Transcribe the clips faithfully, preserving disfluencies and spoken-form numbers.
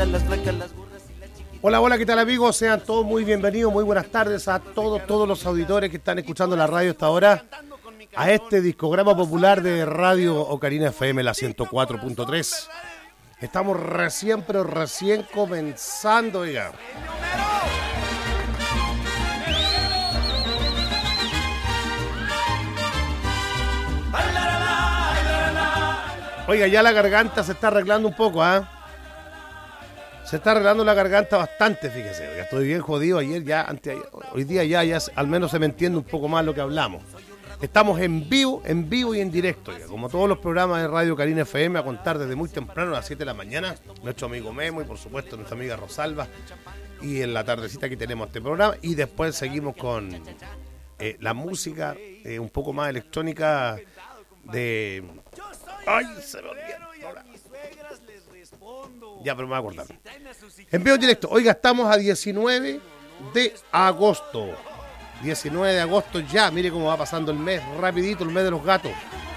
las flacas, las gordas y las chiquitas. Hola, hola, ¿qué tal amigos? Sean todos muy bienvenidos, muy buenas tardes a todos, todos los auditores que están escuchando la radio hasta ahora, a este discograma popular de Radio Ocarina F M, la ciento cuatro punto tres. Estamos recién, pero recién comenzando, oiga. Oiga, ya la garganta se está arreglando un poco, ¿ah? ¿eh? Se está arreglando la garganta bastante, fíjese. Oiga, estoy bien jodido ayer, ya, anteayer, hoy día ya, ya al menos se me entiende un poco más lo que hablamos. Estamos en vivo, en vivo y en directo, oiga, como todos los programas de Radio Ocarina F M, a contar desde muy temprano, a las siete de la mañana, nuestro amigo Memo y por supuesto nuestra amiga Rosalba. Y en la tardecita aquí tenemos este programa y después seguimos con eh, la música eh, un poco más electrónica de... ¡Ay, se me olvidó! Ya, pero me voy a acordar. En vivo directo. Oiga, estamos a diecinueve de agosto. diecinueve de agosto ya. Mire cómo va pasando el mes. Rapidito, el mes de los gatos.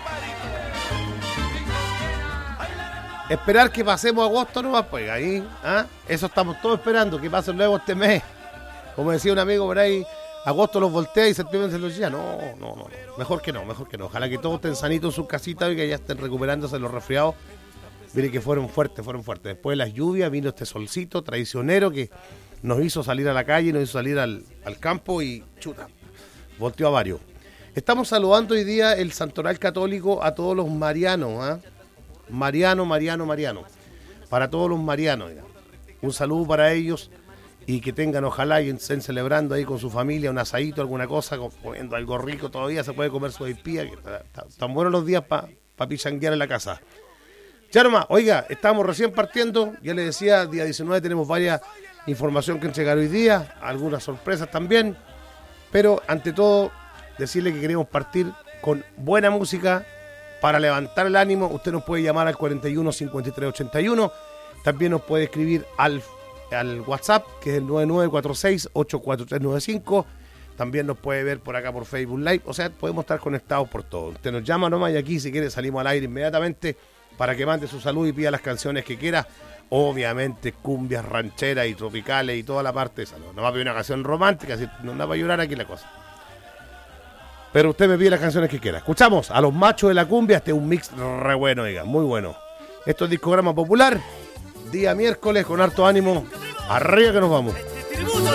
Esperar que pasemos agosto nomás, pues ahí. ¿ah? Eso estamos todos esperando, que pase luego este mes. Como decía un amigo por ahí, agosto los voltea y septiembre se los lleva. No, no, no. Mejor que no, mejor que no. Ojalá que todos estén sanitos en sus casitas y que ya estén recuperándose los resfriados. Mire que fueron fuertes, fueron fuertes. Después de las lluvias vino este solcito traicionero que nos hizo salir a la calle, nos hizo salir al, al campo y chuta, volteó a varios. Estamos saludando hoy día el santoral católico a todos los marianos, ¿eh? Mariano, Mariano, Mariano. Para todos los marianos, ¿eh? Un saludo para ellos y que tengan, ojalá, y estén celebrando ahí con su familia un asadito, alguna cosa, comiendo algo rico. Todavía se puede comer su espía, que están buenos los días para pa pichanguear en la casa. Ya nomás, oiga, estamos recién partiendo, ya les decía, día diecinueve tenemos varias información que entregar hoy día, algunas sorpresas también, pero ante todo, decirle que queremos partir con buena música para levantar el ánimo. Usted nos puede llamar al cuarenta y uno, cincuenta y tres, ochenta y uno, también nos puede escribir al, al WhatsApp, que es el nueve nueve cuatro seis, ocho cuatro tres nueve cinco, también nos puede ver por acá por Facebook Live, o sea, podemos estar conectados por todo. Usted nos llama nomás y aquí si quiere salimos al aire inmediatamente, para que mande su salud y pida las canciones que quiera. Obviamente cumbias rancheras y tropicales y toda la parte esa. No, no va a pedir una canción romántica, así, no, no va a llorar aquí la cosa. Pero usted me pide las canciones que quiera. Escuchamos a los machos de la cumbia. Este es un mix re bueno, oiga, muy bueno. Esto es Discograma Popular, día miércoles con harto ánimo. Arriba que nos vamos.